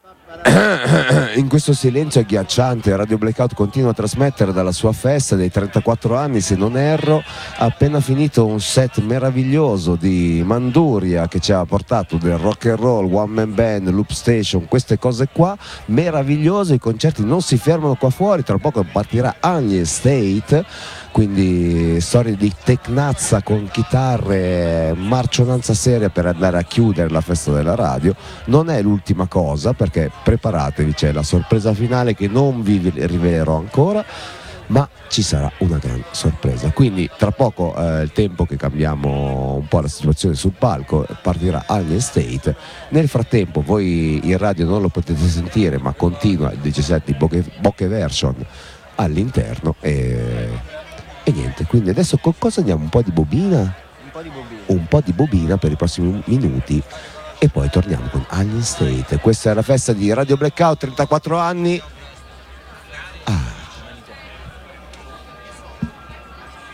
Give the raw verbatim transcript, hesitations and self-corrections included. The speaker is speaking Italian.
In questo silenzio agghiacciante Radio Blackout continua a trasmettere dalla sua festa dei trentaquattro anni, se non erro. Ha appena finito un set meraviglioso di Manduria che ci ha portato del rock and roll, one man band, loop station, queste cose qua meravigliose. I concerti non si fermano qua fuori, tra poco partirà Agni State, quindi storie di tecnazza con chitarre, marcionanza seria per andare a chiudere la festa della radio. Non è l'ultima cosa, perché preparatevi, c'è la sorpresa finale che non vi rivelerò ancora, ma ci sarà una gran sorpresa. Quindi tra poco è il tempo che cambiamo un po' la situazione sul palco, partirà Alien State. Nel frattempo voi in radio non lo potete sentire, ma continua il diciassette di Bokeh Version all'interno e... e niente, quindi adesso con cosa andiamo? Un po' di bobina? Un po' di bobina. Un po' di bobina per i prossimi minuti e poi torniamo con Alien State. Questa è la festa di Radio Blackout, trentaquattro anni.